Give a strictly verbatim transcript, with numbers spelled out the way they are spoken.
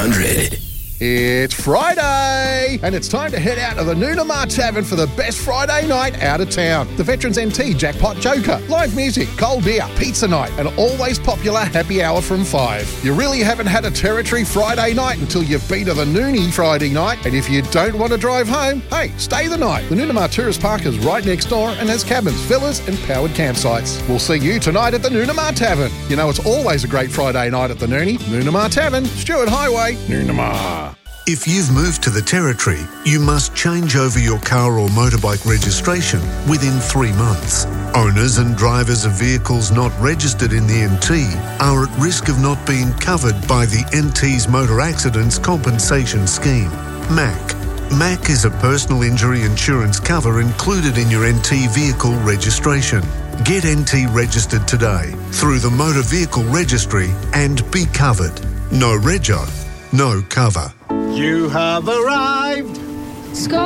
hundred. It's Friday, and it's time to head out to the Noonamar Tavern for the best Friday night out of town. The Veterans N T Jackpot Joker, live music, cold beer, pizza night, and always popular happy hour from five. You really haven't had a Territory Friday night until you've been to the Noonie Friday night, and if you don't want to drive home, hey, stay the night. The Noonamar Tourist Park is right next door and has cabins, villas, and powered campsites. We'll see you tonight at the Noonamar Tavern. You know it's always a great Friday night at the Noonie. Noonamar Tavern, Stewart Highway, Noonamar. If you've moved to the Territory, you must change over your car or motorbike registration within three months. Owners and drivers of vehicles not registered in the N T are at risk of not being covered by the N T's Motor Accidents Compensation Scheme, M A C. M A C is a personal injury insurance cover included in your N T vehicle registration. Get N T registered today through the Motor Vehicle Registry and be covered. No rego, no cover. You have arrived. Scott.